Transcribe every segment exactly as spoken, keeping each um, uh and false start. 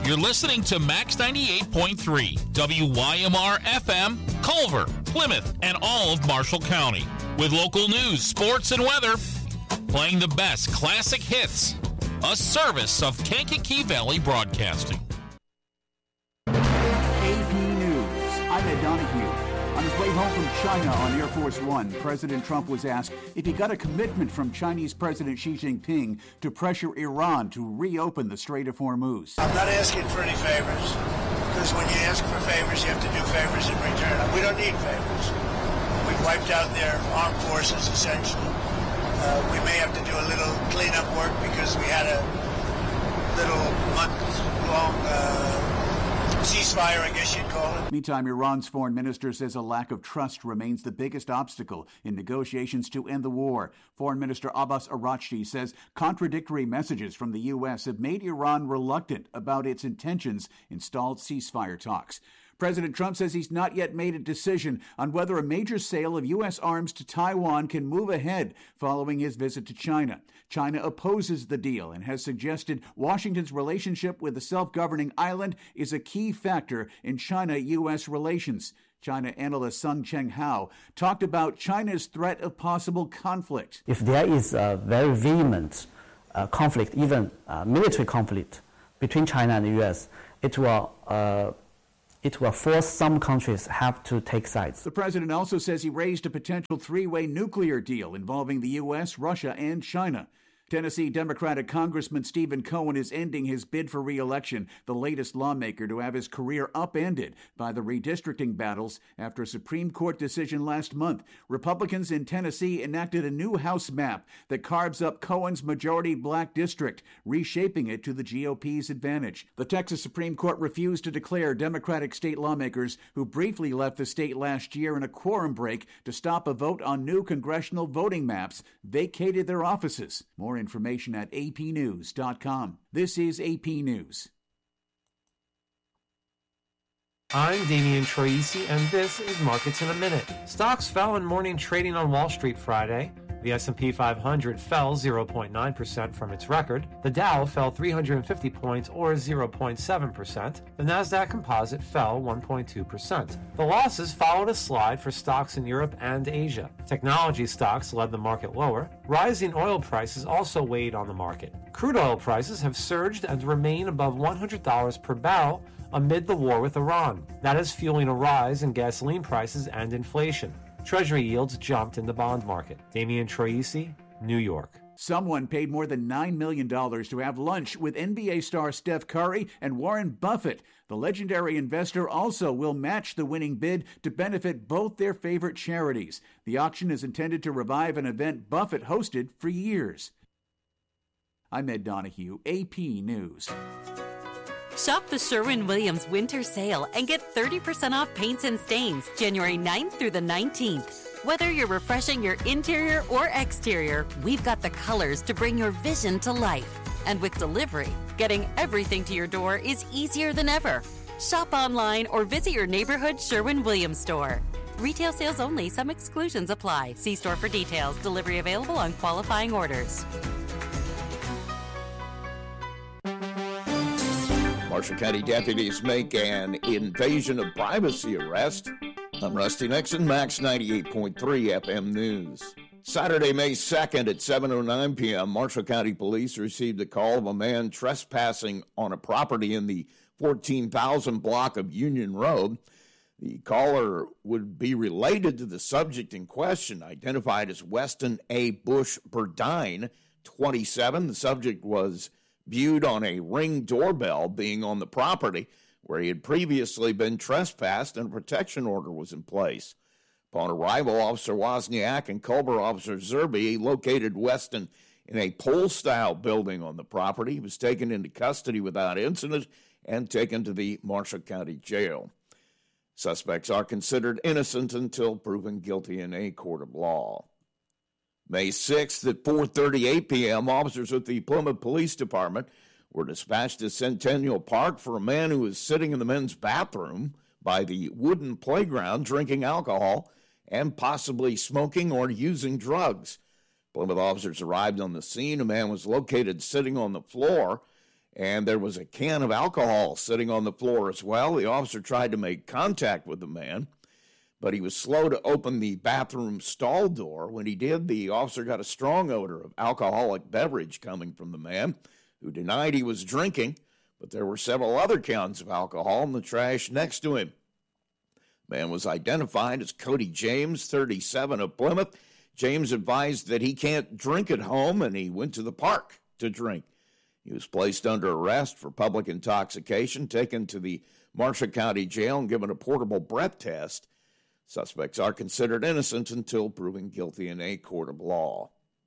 You're listening to Max ninety-eight point three, W Y M R F M, Culver, Plymouth, and all of Marshall County. With local news, sports, and weather, playing the best classic hits. A service of Kankakee Valley Broadcasting. A P News. I'm Ed Donahue. On his way home from China on Air Force One, President Trump was asked if he got a commitment from Chinese President Xi Jinping to pressure Iran to reopen the Strait of Hormuz. I'm not asking for any favors, because when you ask for favors, you have to do favors in return. We don't need favors. We've wiped out their armed forces, essentially. Uh, we may have to do a little cleanup work because we had a little month-long uh, ceasefire, I guess you'd call it. Meantime, Iran's foreign minister says a lack of trust remains the biggest obstacle in negotiations to end the war. Foreign Minister Abbas Araghchi says contradictory messages from the U S have made Iran reluctant about its intentions in stalled ceasefire talks. President Trump says he's not yet made a decision on whether a major sale of U S arms to Taiwan can move ahead following his visit to China. China opposes the deal and has suggested Washington's relationship with the self-governing island is a key factor in China-U S relations. China analyst Sung Cheng Hao talked about China's threat of possible conflict. If there is a very vehement uh, conflict, even uh, military conflict between China and the U S, it will uh, It will force some countries have to take sides. The president also says he raised a potential three-way nuclear deal involving the U S, Russia, and China. Tennessee Democratic Congressman Stephen Cohen is ending his bid for re-election, the latest lawmaker to have his career upended by the redistricting battles after a Supreme Court decision last month. Republicans in Tennessee enacted a new House map that carves up Cohen's majority black district, reshaping it to the G O P's advantage. The Texas Supreme Court refused to declare Democratic state lawmakers who briefly left the state last year in a quorum break to stop a vote on new congressional voting maps vacated their offices. More information at A P news dot com. This is A P News. I'm Damian Troisi, and this is Markets in a Minute. Stocks fell in morning trading on Wall Street Friday. The S and P five hundred fell zero point nine percent from its record. The Dow fell three hundred fifty points, or zero point seven percent. The Nasdaq Composite fell one point two percent. The losses followed a slide for stocks in Europe and Asia. Technology stocks led the market lower. Rising oil prices also weighed on the market. Crude oil prices have surged and remain above one hundred dollars per barrel amid the war with Iran. That is fueling a rise in gasoline prices and inflation. Treasury yields jumped in the bond market. Damian Troisi, New York. Someone paid more than nine million dollars to have lunch with N B A star Steph Curry and Warren Buffett. The legendary investor also will match the winning bid to benefit both their favorite charities. The auction is intended to revive an event Buffett hosted for years. I'm Ed Donahue, A P News. Shop the Sherwin-Williams winter sale and get thirty percent off paints and stains January ninth through the nineteenth. Whether you're refreshing your interior or exterior, we've got the colors to bring your vision to life. And with delivery, getting everything to your door is easier than ever. Shop online or visit your neighborhood Sherwin-Williams store. Retail sales only. Some exclusions apply. See store for details. Delivery available on qualifying orders. Marshall County deputies make an invasion of privacy arrest. I'm Rusty Nixon, Max ninety-eight point three F M News. Saturday, May second at seven oh nine p.m., Marshall County Police received a call of a man trespassing on a property in the fourteen thousand block of Union Road. The caller would be related to the subject in question, identified as Weston A. Bush Burdine, twenty-seven. The subject was viewed on a Ring doorbell being on the property where he had previously been trespassed and a protection order was in place. Upon arrival, Officer Wozniak and Culver Officer Zerby located Weston in a pole-style building on the property. He was taken into custody without incident and taken to the Marshall County Jail. Suspects are considered innocent until proven guilty in a court of law. May sixth at four thirty-eight p.m., officers with the Plymouth Police Department were dispatched to Centennial Park for a man who was sitting in the men's bathroom by the wooden playground drinking alcohol and possibly smoking or using drugs. Plymouth officers arrived on the scene. A man was located sitting on the floor and there was a can of alcohol sitting on the floor as well. The officer tried to make contact with the man, but he was slow to open the bathroom stall door. When he did, the officer got a strong odor of alcoholic beverage coming from the man, who denied he was drinking, but there were several other cans of alcohol in the trash next to him. The man was identified as Cody James, thirty-seven, of Plymouth. James advised that he can't drink at home, and he went to the park to drink. He was placed under arrest for public intoxication, taken to the Marshall County Jail, and given a portable breath test. Suspects are considered innocent until proven guilty in a court of law.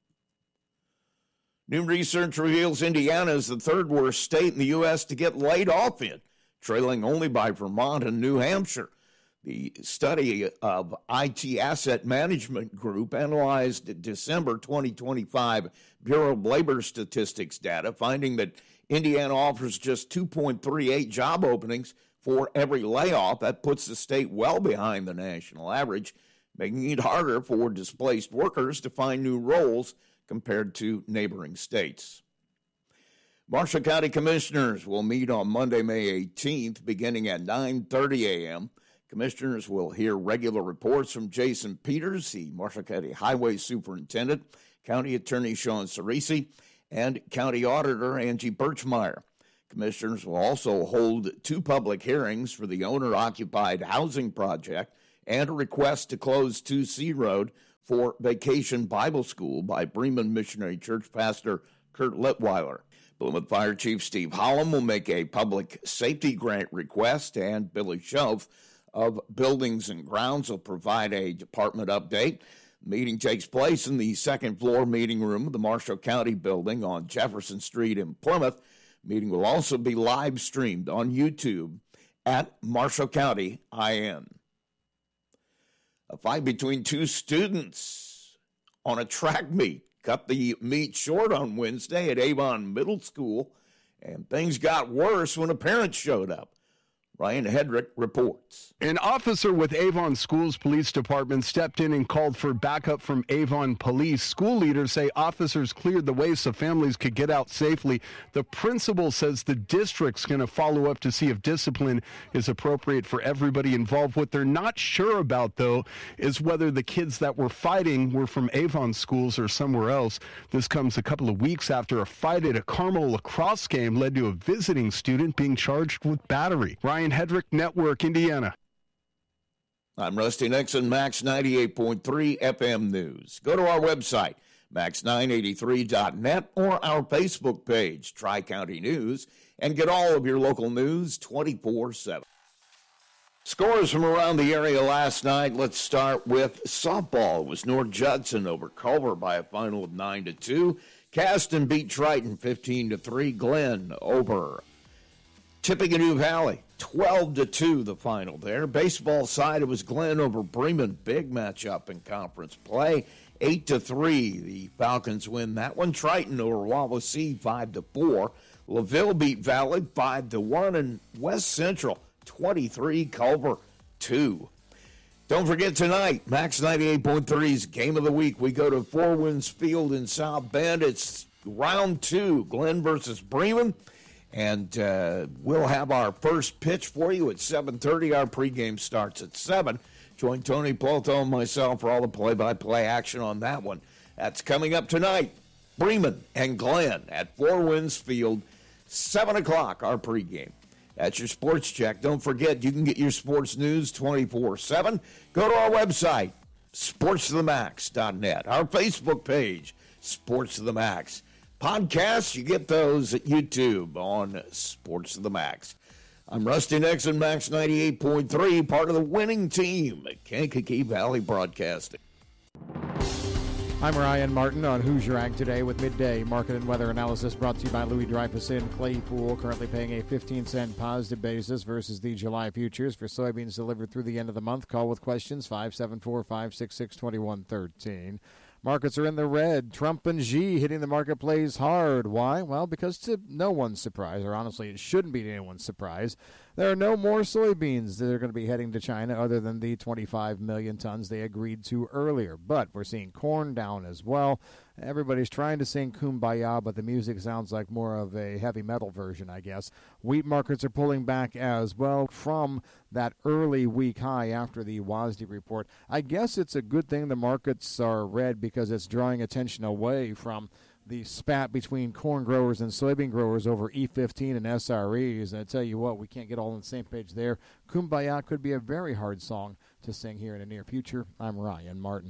New research reveals Indiana is the third worst state in the U S to get laid off in, trailing only by Vermont and New Hampshire. The study of I T Asset Management Group analyzed December twenty twenty-five Bureau of Labor Statistics data, finding that Indiana offers just two point three eight job openings for every layoff. That puts the state well behind the national average, making it harder for displaced workers to find new roles compared to neighboring states. Marshall County Commissioners will meet on Monday, May eighteenth, beginning at nine thirty a.m. Commissioners will hear regular reports from Jason Peters, the Marshall County Highway Superintendent, County Attorney Sean Cerisi, and County Auditor Angie Birchmeyer. Commissioners will also hold two public hearings for the owner-occupied housing project and a request to close two C Road for Vacation Bible School by Bremen Missionary Church Pastor Kurt Litweiler. Plymouth Fire Chief Steve Holland will make a public safety grant request, and Billy Shove of Buildings and Grounds will provide a department update. The meeting takes place in the second floor meeting room of the Marshall County Building on Jefferson Street in Plymouth. The meeting will also be live streamed on YouTube at Marshall County I N. A fight between two students on a track meet cut the meet short on Wednesday at Avon Middle School, and things got worse when a parent showed up. Ryan Hedrick reports. An officer with Avon Schools Police Department stepped in and called for backup from Avon Police. School leaders say officers cleared the way so families could get out safely. The principal says the district's going to follow up to see if discipline is appropriate for everybody involved. What they're not sure about, though, is whether the kids that were fighting were from Avon Schools or somewhere else. This comes a couple of weeks after a fight at a Carmel lacrosse game led to a visiting student being charged with battery. Ryan Hedrick, Network, Indiana. I'm Rusty Nixon, Max ninety-eight point three F M News. Go to our website, max nine eighty-three dot net, or our Facebook page, Tri-County News, and get all of your local news twenty-four seven. Scores from around the area last night. Let's start with softball. It was North Judson over Culver by a final of nine to two. Caston beat Triton fifteen to three. Glenn over Tippecanoe Valley, twelve to two the final there. Baseball side, it was Glenn over Bremen. Big matchup in conference play. eight to three, the Falcons win that one. Triton over Wawasee, five to four. LaVille beat Valley, five to one. And West Central, twenty-three, Culver, two. Don't forget tonight, Max ninety-eight point three's Game of the Week. We go to Four Winds Field in South Bend. It's round two, Glenn versus Bremen. And uh, we'll have our first pitch for you at seven thirty. Our pregame starts at seven. Join Tony Plotho and myself for all the play-by-play action on that one. That's coming up tonight. Bremen and Glenn at Four Winds Field, seven o'clock, our pregame. That's your sports check. Don't forget, you can get your sports news twenty-four seven. Go to our website, sports to the max dot net. Our Facebook page, Sports to the Max. Podcasts, you get those at YouTube on Sports to the Max. I'm Rusty Nixon, Max ninety-eight point three, part of the winning team at Kankakee Valley Broadcasting. I'm Ryan Martin on Hoosier Ag Today with midday market and weather analysis brought to you by Louis Dreyfus in Claypool, currently paying a fifteen cent positive basis versus the July futures for soybeans delivered through the end of the month. Call with questions, five seven four, five six six, two one one three. Markets are in the red. Trump and Xi hitting the marketplace hard. Why? Well, because to no one's surprise, or honestly, it shouldn't be to anyone's surprise, there are no more soybeans that are going to be heading to China other than the twenty-five million tons they agreed to earlier. But we're seeing corn down as well. Everybody's trying to sing Kumbaya, but the music sounds like more of a heavy metal version, I guess. Wheat markets are pulling back as well from that early week high after the W A S D report. I guess it's a good thing the markets are red because it's drawing attention away from the spat between corn growers and soybean growers over E fifteen and S R Es. And I tell you what, we can't get all on the same page there. Kumbaya could be a very hard song to sing here in the near future. I'm Ryan Martin.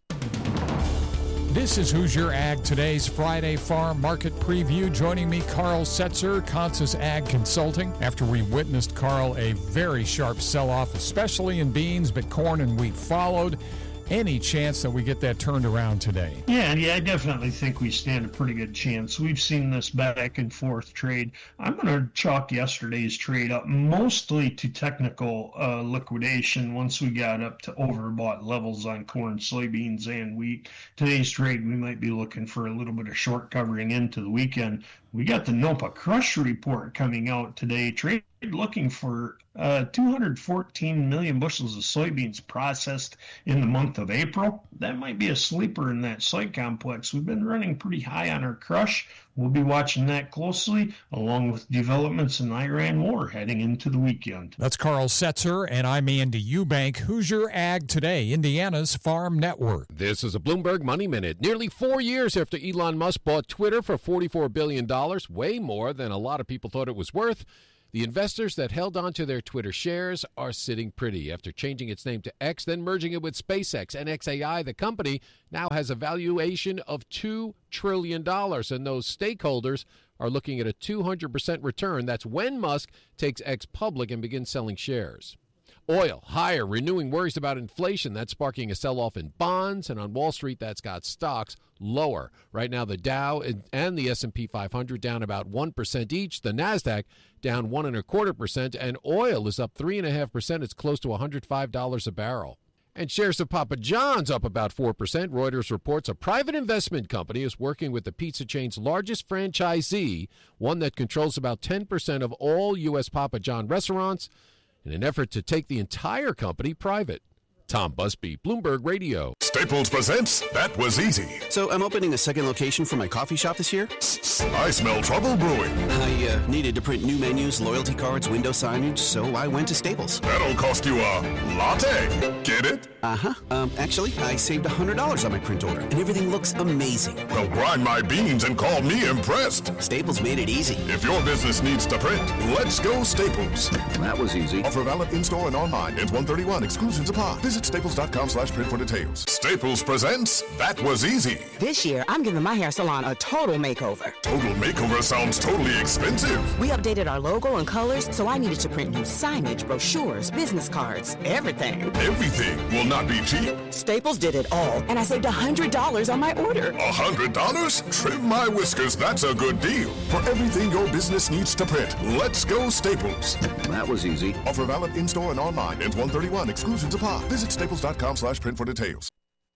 This is Who's Your Ag, today's Friday Farm Market Preview. Joining me, Carl Setzer, Consus Ag Consulting. After we witnessed, Carl, a very sharp sell-off, especially in beans, but corn and wheat followed. Any chance that we get that turned around today? Yeah, yeah, I definitely think we stand a pretty good chance. We've seen this back and forth trade. I'm going to chalk yesterday's trade up mostly to technical uh, liquidation once we got up to overbought levels on corn, soybeans, and wheat. Today's trade, we might be looking for a little bit of short covering into the weekend. We got the NOPA crush report coming out today. Trade looking for uh, two hundred fourteen million bushels of soybeans processed in the month of April. That might be a sleeper in that soy complex. We've been running pretty high on our crush. We'll be watching that closely, along with developments in Iran war heading into the weekend. That's Carl Setzer, and I'm Andy Eubank. Who's Your Ag Today, Indiana's Farm Network. This is a Bloomberg Money Minute. Nearly four years after Elon Musk bought Twitter for forty-four billion dollars, way more than a lot of people thought it was worth, the investors that held on to their Twitter shares are sitting pretty. After changing its name to X, then merging it with SpaceX and X A I, the company now has a valuation of two trillion dollars, and those stakeholders are looking at a two hundred percent return. That's when Musk takes X public and begins selling shares. Oil higher, renewing worries about inflation. That's sparking a sell-off in bonds, and on Wall Street, that's got stocks lower. Right now, the Dow and the S and P five hundred down about one percent each. The NASDAQ down one and a quarter percent, and oil is up three and a half percent. It's close to one hundred five dollars a barrel. And shares of Papa John's up about four percent. Reuters reports a private investment company is working with the pizza chain's largest franchisee, one that controls about ten percent of all U S Papa John restaurants, in an effort to take the entire company private. Tom Busby, Bloomberg Radio. Staples presents That Was Easy. So I'm opening a second location for my coffee shop this year? I smell trouble brewing. I uh, needed to print new menus, loyalty cards, window signage, so I went to Staples. That'll cost you a latte. Get it? Uh-huh. Um, actually, I saved one hundred dollars on my print order, and everything looks amazing. Well, grind my beans and call me impressed. Staples made it easy. If your business needs to print, let's go Staples. That was easy. Offer valid in-store and online. Ends one thirty-one. Exclusions apply. Visit staples.com slash print for details. Staples presents That Was Easy. This year, I'm giving my hair salon a total makeover. Total makeover sounds totally expensive. We updated our logo and colors, so I needed to print new signage, brochures, business cards, everything. Everything will not be cheap. Staples did it all, and I saved one hundred dollars on my order. one hundred dollars? Trim my whiskers, that's a good deal. For everything your business needs to print, let's go Staples. That was easy. Offer valid in-store and online. Ends one thirty-one. Exclusions apply. Visit staples.com slash print for details.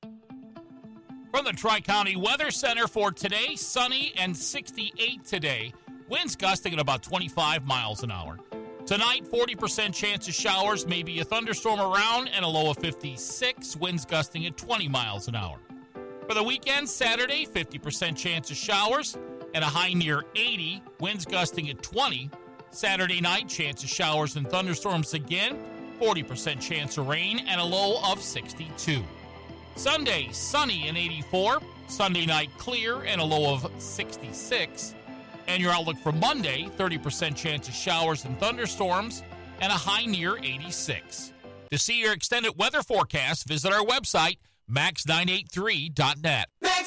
From the Tri-County Weather Center for today, sunny and sixty-eight today. Winds gusting at about twenty-five miles an hour. Tonight, forty percent chance of showers, maybe a thunderstorm around, and a low of fifty-six. Winds gusting at twenty miles an hour. For the weekend, Saturday, fifty percent chance of showers and a high near eighty. Winds gusting at twenty. Saturday night, chance of showers and thunderstorms again. forty percent chance of rain and a low of sixty-two. Sunday, sunny and eighty-four. Sunday night, clear and a low of sixty-six. And your outlook for Monday, thirty percent chance of showers and thunderstorms and a high near eighty-six. To see your extended weather forecast, visit our website, max nine eighty-three dot net.